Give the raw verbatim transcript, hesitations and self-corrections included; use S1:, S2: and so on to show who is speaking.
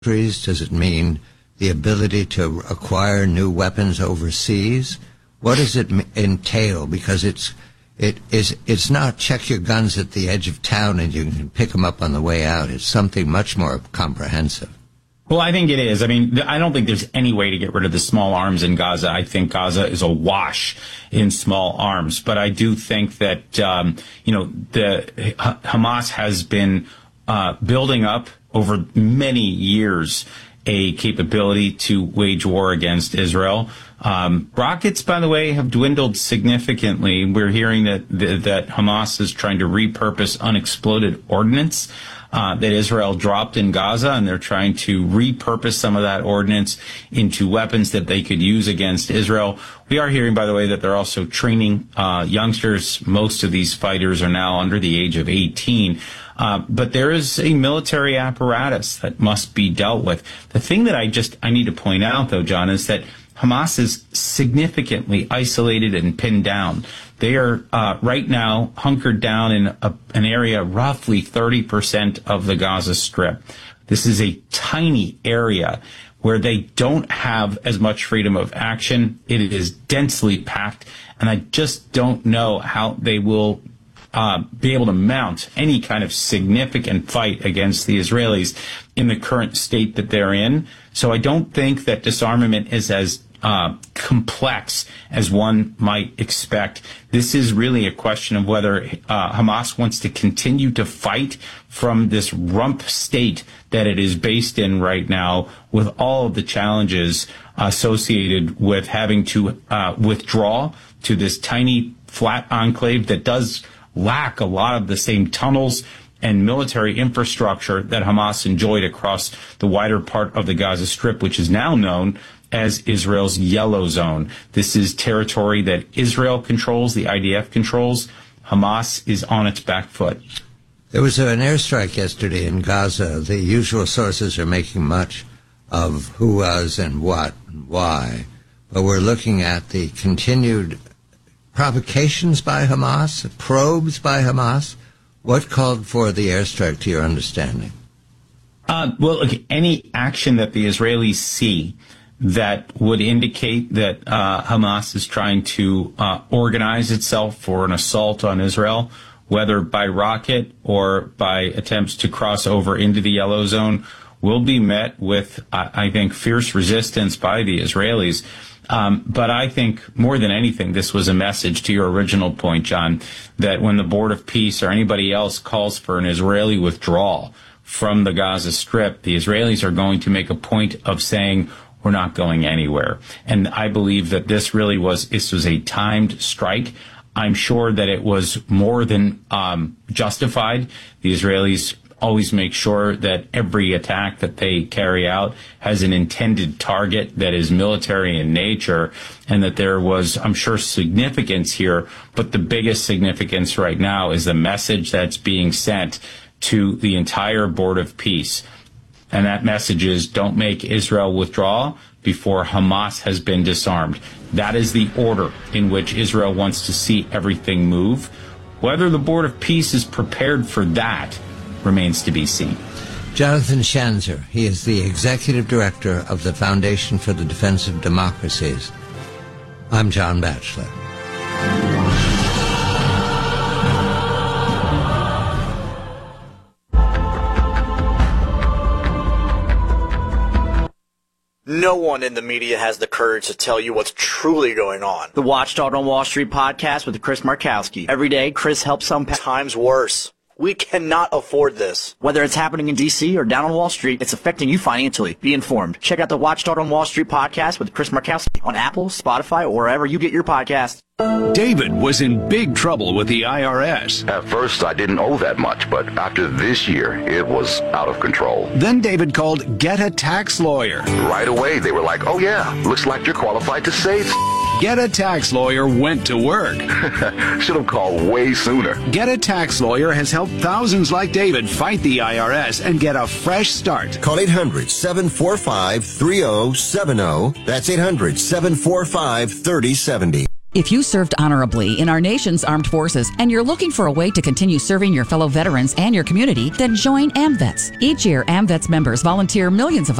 S1: Does it mean the ability to acquire new weapons overseas? What does it entail? Because it's it is it's not check your guns at the edge of town and you can pick them up on the way out. It's something much more comprehensive.
S2: Well, I think it is. I mean, I don't think there's any way to get rid of the small arms in Gaza. I think Gaza is awash in small arms. But I do think that, um, you know, the Hamas has been uh, building up over many years a capability to wage war against Israel. Um, rockets, by the way, have dwindled significantly. We're hearing that that Hamas is trying to repurpose unexploded ordnance uh, that Israel dropped in Gaza, and they're trying to repurpose some of that ordnance into weapons that they could use against Israel. We are hearing, by the way, that they're also training uh, youngsters. Most of these fighters are now under the age of eighteen. Uh, but there is a military apparatus that must be dealt with. The thing that I just I need to point out, though, John, is that Hamas is significantly isolated and pinned down. They are uh, right now hunkered down in a, an area roughly thirty percent of the Gaza Strip. This is a tiny area where they don't have as much freedom of action. It is densely packed, and I just don't know how they will Uh, be able to mount any kind of significant fight against the Israelis in the current state that they're in. So I don't think that disarmament is as uh, complex as one might expect. This is really a question of whether uh, Hamas wants to continue to fight from this rump state that it is based in right now, with all of the challenges associated with having to uh, withdraw to this tiny flat enclave that does lack a lot of the same tunnels and military infrastructure that Hamas enjoyed across the wider part of the Gaza Strip, which is now known as Israel's Yellow Zone. This is territory that Israel controls, the I D F controls. Hamas is on its back foot.
S1: There was an airstrike yesterday in Gaza. The usual sources are making much of who was and what and why, but we're looking at the continued provocations by Hamas, probes by Hamas. What called for the airstrike, to your understanding?
S2: Uh, well, look, any action that the Israelis see that would indicate that uh, Hamas is trying to uh, organize itself for an assault on Israel, whether by rocket or by attempts to cross over into the Yellow Zone, will be met with, uh, I think, fierce resistance by the Israelis. Um, but I think more than anything, this was a message to your original point, John, that when the Board of Peace or anybody else calls for an Israeli withdrawal from the Gaza Strip, the Israelis are going to make a point of saying, we're not going anywhere. And I believe that this really was, this was a timed strike. I'm sure that it was more than um, justified. The Israelis always make sure that every attack that they carry out has an intended target that is military in nature, and that there was, I'm sure, significance here. But the biggest significance right now is the message that's being sent to the entire Board of Peace. And that message is, don't make Israel withdraw before Hamas has been disarmed. That is the order in which Israel wants to see everything move. Whether the Board of Peace is prepared for that remains to be seen.
S1: Jonathan Schanzer, he is the executive director of the Foundation for the Defense of Democracies. I'm John Batchelor.
S3: No one in the media has the courage to tell you what's truly going on.
S4: The Watchdog on Wall Street podcast with Chris Markowski. Every day, Chris helps some
S3: times worse. We cannot afford this.
S4: Whether it's happening in D C or down on Wall Street, it's affecting you financially. Be informed. Check out the Watchdog on Wall Street podcast with Chris Markowski on Apple, Spotify, or wherever you get your podcasts.
S5: David was in big trouble with the I R S.
S6: At first, I didn't owe that much, but after this year, it was out of control.
S5: Then David called Get a Tax Lawyer.
S6: Right away, they were like, oh yeah, looks like you're qualified to save.
S5: Get a Tax Lawyer went to work.
S6: Should have called way sooner.
S5: Get a Tax Lawyer has helped thousands like David fight the I R S and get a fresh start.
S7: Call eight hundred, seven four five, three oh seven oh. That's eight hundred, seven four five, three oh seven oh. If you served honorably in our nation's armed forces and you're looking for a way to continue serving your fellow veterans and your community, then join AMVETS. Each year, AMVETS members volunteer millions of